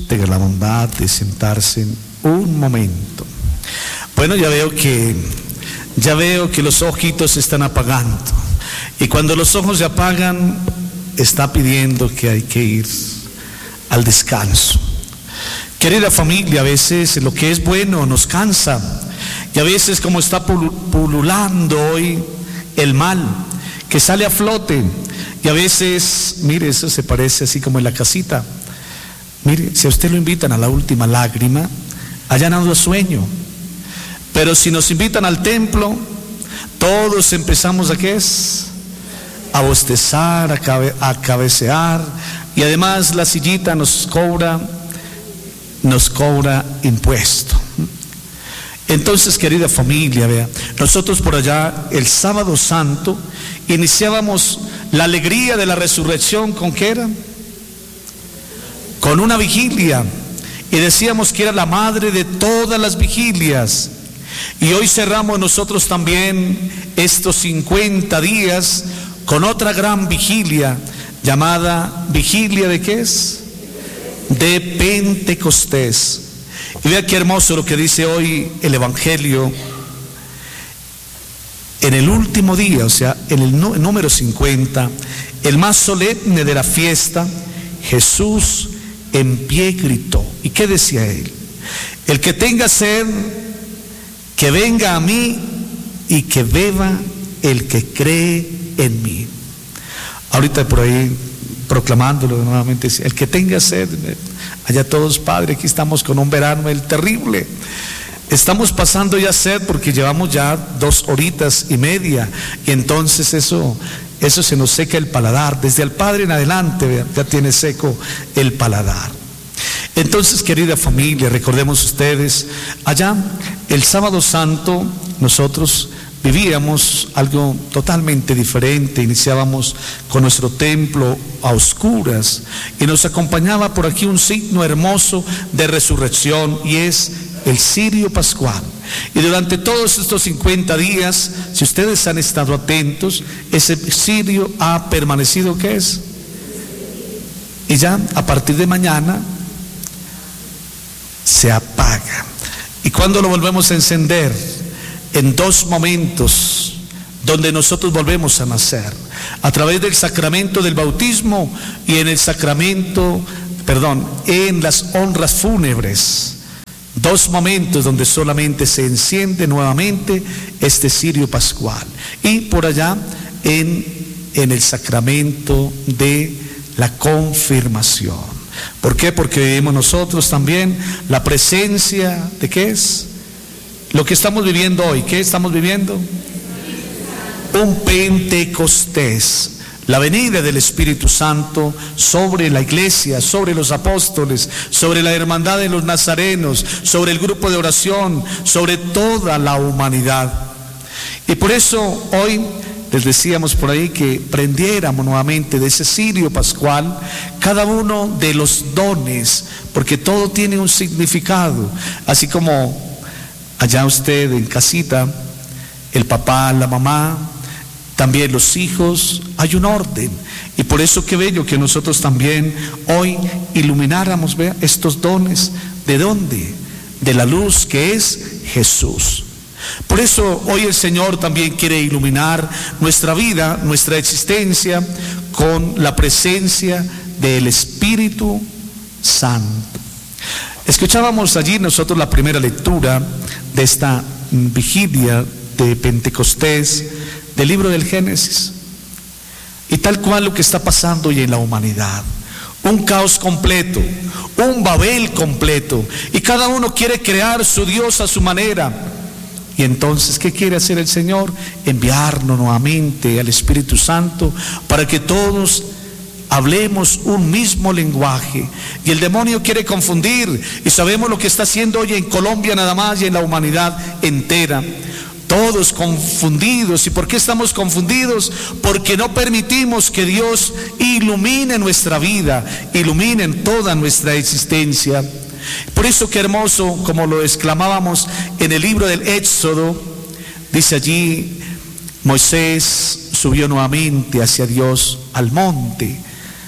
tenga la bondad de sentarse un momento. Bueno, ya veo que los ojitos se están apagando. Y cuando los ojos se apagan, está pidiendo que hay que ir al descanso. Querida familia, a veces lo que es bueno nos cansa. Y a veces, como está pululando hoy el mal, que sale a flote. Y a veces, mire, eso se parece así como en la casita. Mire, si a usted lo invitan a la última lágrima, allá no da sueño. Pero si nos invitan al templo, todos empezamos a ¿qué es? A bostezar, a cabecear, y además la sillita nos cobra impuesto. Entonces, querida familia, vea, nosotros por allá el sábado santo iniciábamos la alegría de la resurrección. ¿Con qué era? Con una vigilia, y decíamos que era la madre de todas las vigilias. Y hoy cerramos nosotros también estos 50 días con otra gran vigilia llamada vigilia ¿de qué es? De Pentecostés. Y vea qué hermoso lo que dice hoy el Evangelio. En el último día, o sea, en el número 50, el más solemne de la fiesta, Jesús en pie gritó. ¿Y qué decía él? El que tenga sed, que venga a mí y que beba el que cree en mí. Ahorita por ahí proclamándolo nuevamente, el que tenga sed, allá todos, Padre, aquí estamos con un verano el terrible. Estamos pasando ya sed porque llevamos ya 2 horitas y media, y entonces eso se nos seca el paladar. Desde el Padre en adelante ya tiene seco el paladar. Entonces, querida familia, recordemos ustedes, allá el sábado santo nosotros vivíamos algo totalmente diferente. Iniciábamos con nuestro templo a oscuras y nos acompañaba por aquí un signo hermoso de resurrección, y es el cirio pascual. Y durante todos estos 50 días, si ustedes han estado atentos, ese cirio ha permanecido, ¿qué es? Y ya a partir de mañana se apaga. ¿Y cuándo lo volvemos a encender? En 2 momentos donde nosotros volvemos a nacer, a través del sacramento del bautismo y en en las honras fúnebres. 2 momentos donde solamente se enciende nuevamente este cirio pascual. Y por allá en el sacramento de la confirmación. ¿Por qué? Porque vivimos nosotros también la presencia de ¿qué es? Lo que estamos viviendo hoy. ¿Qué estamos viviendo? Un Pentecostés. La venida del Espíritu Santo sobre la iglesia, sobre los apóstoles, sobre la hermandad de los nazarenos, sobre el grupo de oración, sobre toda la humanidad. Y por eso hoy les decíamos por ahí que prendiéramos nuevamente de ese cirio pascual cada uno de los dones, porque todo tiene un significado. Así como allá usted en casita, el papá, la mamá, también los hijos, hay un orden. Y por eso qué bello que nosotros también hoy ilumináramos, vea, estos dones. ¿De dónde? De la luz que es Jesús. Por eso hoy el Señor también quiere iluminar nuestra vida, nuestra existencia, con la presencia del Espíritu Santo. Escuchábamos allí nosotros la primera lectura de esta vigilia de Pentecostés del libro del Génesis. Y tal cual lo que está pasando hoy en la humanidad. Un caos completo, un Babel completo. Y cada uno quiere crear su Dios a su manera. Y entonces, ¿qué quiere hacer el Señor? Enviarnos nuevamente al Espíritu Santo para que todos hablemos un mismo lenguaje. Y el demonio quiere confundir, y sabemos lo que está haciendo hoy en Colombia nada más y en la humanidad entera. Todos confundidos. ¿Y por qué estamos confundidos? Porque no permitimos que Dios ilumine nuestra vida, ilumine toda nuestra existencia. Por eso qué hermoso, como lo exclamábamos en el libro del Éxodo, dice allí, Moisés subió nuevamente hacia Dios al monte.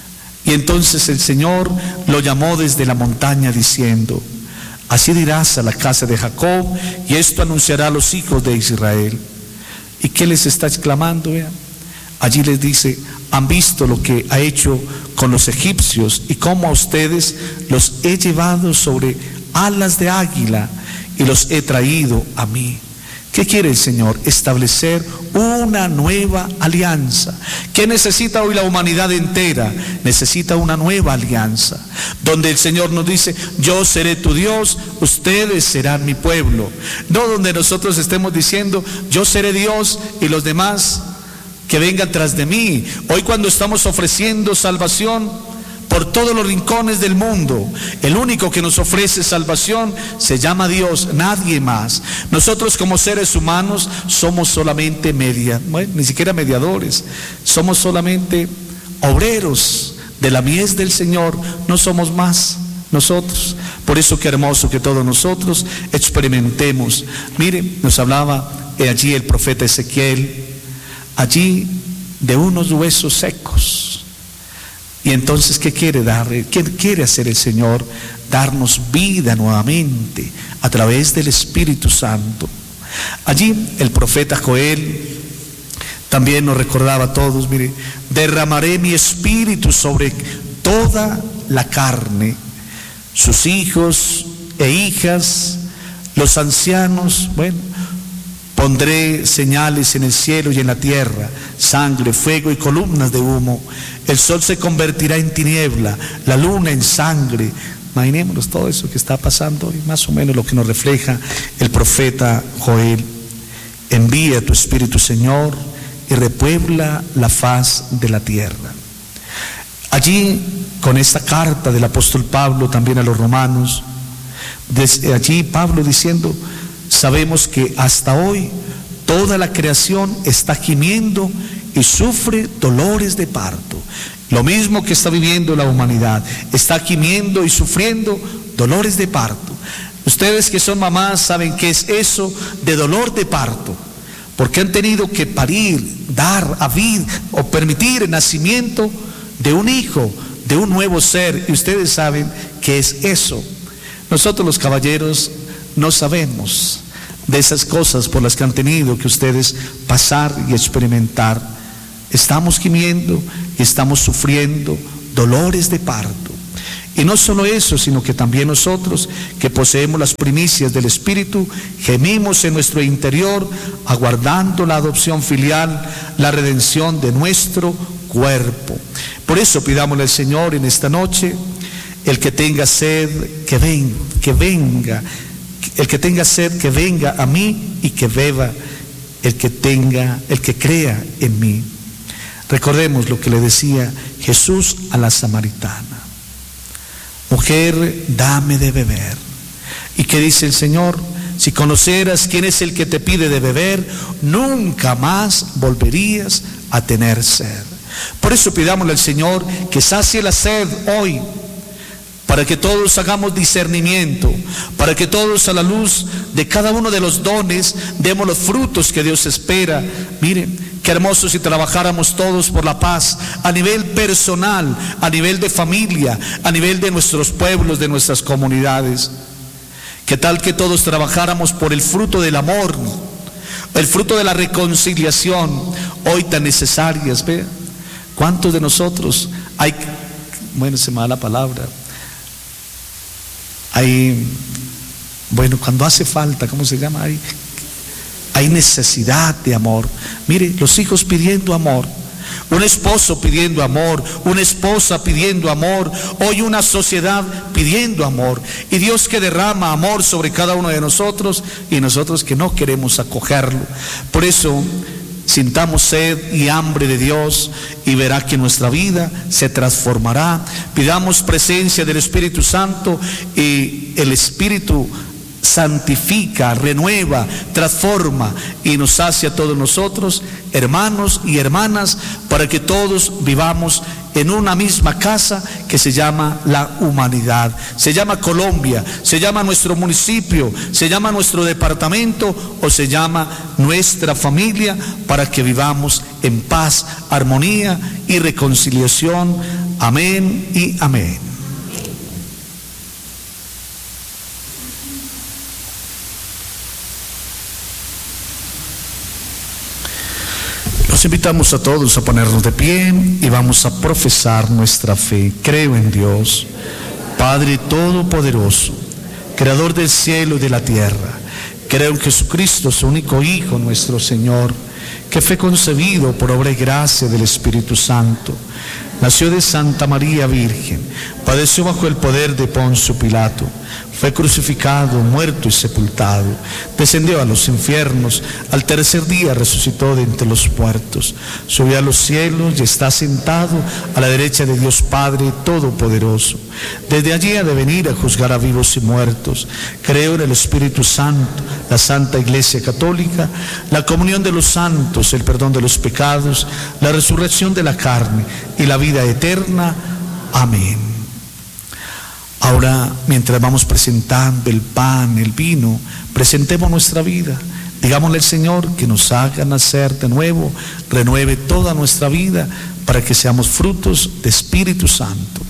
Y entonces el Señor lo llamó desde la montaña diciendo: así dirás a la casa de Jacob, y esto anunciará a los hijos de Israel. ¿Y qué les está exclamando? Vean. Allí les dice: han visto lo que ha hecho con los egipcios y cómo a ustedes los he llevado sobre alas de águila y los he traído a mí. ¿Qué quiere el Señor? Establecer una nueva alianza. ¿Qué necesita hoy la humanidad entera? Necesita una nueva alianza, donde el Señor nos dice: yo seré tu Dios, ustedes serán mi pueblo. No donde nosotros estemos diciendo: yo seré Dios y los demás que vengan tras de mí. Hoy, cuando estamos ofreciendo salvación por todos los rincones del mundo, el único que nos ofrece salvación se llama Dios, nadie más. Nosotros como seres humanos somos solamente ni siquiera mediadores, somos solamente obreros de la mies del Señor, no somos más nosotros. Por eso qué hermoso que todos nosotros experimentemos. Mire, nos hablaba allí el profeta Ezequiel, allí de unos huesos secos. Y entonces, ¿qué quiere dar? ¿Qué quiere hacer el Señor? Darnos vida nuevamente a través del Espíritu Santo. Allí el profeta Joel también nos recordaba a todos: mire, derramaré mi espíritu sobre toda la carne, sus hijos e hijas, los ancianos, pondré señales en el cielo y en la tierra, sangre, fuego y columnas de humo. El sol se convertirá en tiniebla, la luna en sangre. Imaginémonos todo eso que está pasando hoy, más o menos lo que nos refleja el profeta Joel. Envía tu Espíritu, Señor, y repuebla la faz de la tierra. Allí, con esta carta del apóstol Pablo también a los romanos, desde allí Pablo diciendo: sabemos que hasta hoy toda la creación está gimiendo y sufre dolores de parto. Lo mismo que está viviendo la humanidad, está gimiendo y sufriendo dolores de parto. Ustedes que son mamás saben qué es eso de dolor de parto, porque han tenido que parir, dar a vida o permitir el nacimiento de un hijo, de un nuevo ser, y ustedes saben qué es eso. Nosotros los caballeros no sabemos de esas cosas por las que han tenido que ustedes pasar y experimentar. Estamos gimiendo y estamos sufriendo dolores de parto. Y no solo eso, sino que también nosotros, que poseemos las primicias del Espíritu, gemimos en nuestro interior, aguardando la adopción filial, la redención de nuestro cuerpo. Por eso pidámosle al Señor en esta noche: el que tenga sed, que venga. El que tenga sed, que venga a mí y que beba. El que crea en mí. Recordemos lo que le decía Jesús a la samaritana: mujer, dame de beber. ¿Y qué dice el Señor? Si conoceras quién es el que te pide de beber, nunca más volverías a tener sed. Por eso pidámosle al Señor que sacie la sed hoy, para que todos hagamos discernimiento, para que todos, a la luz de cada uno de los dones, demos los frutos que Dios espera. Miren, qué hermoso si trabajáramos todos por la paz, a nivel personal, a nivel de familia, a nivel de nuestros pueblos, de nuestras comunidades. ¿Qué tal que todos trabajáramos por el fruto del amor, el fruto de la reconciliación, hoy tan necesarias? Vean, ¿cuántos de nosotros hay, se me da la palabra, cuando hace falta, ¿cómo se llama? Hay necesidad de amor. Mire, los hijos pidiendo amor, un esposo pidiendo amor, una esposa pidiendo amor, hoy una sociedad pidiendo amor, y Dios que derrama amor sobre cada uno de nosotros, y nosotros que no queremos acogerlo. Por eso, sintamos sed y hambre de Dios, y verá que nuestra vida se transformará. Pidamos presencia del Espíritu Santo, y el Espíritu santifica, renueva, transforma y nos hace a todos nosotros hermanos y hermanas, para que todos vivamos en una misma casa que se llama la humanidad, se llama Colombia, se llama nuestro municipio, se llama nuestro departamento o se llama nuestra familia, para que vivamos en paz, armonía y reconciliación Amén y amén. Los invitamos a todos a ponernos de pie y vamos a profesar nuestra fe. Creo en Dios, Padre Todopoderoso, Creador del cielo y de la tierra. Creo en Jesucristo, su único Hijo, nuestro Señor, que fue concebido por obra y gracia del Espíritu Santo. Nació de Santa María Virgen, padeció bajo el poder de Poncio Pilato, fue crucificado, muerto y sepultado, descendió a los infiernos, al tercer día resucitó de entre los muertos, subió a los cielos y está sentado a la derecha de Dios Padre Todopoderoso. Desde allí ha de venir a juzgar a vivos y muertos. Creo en el Espíritu Santo, la Santa Iglesia Católica, la comunión de los santos, el perdón de los pecados, la resurrección de la carne y la vida eterna. Amén. Ahora, mientras vamos presentando el pan, el vino, presentemos nuestra vida. Digámosle al Señor que nos haga nacer de nuevo, renueve toda nuestra vida para que seamos frutos de Espíritu Santo.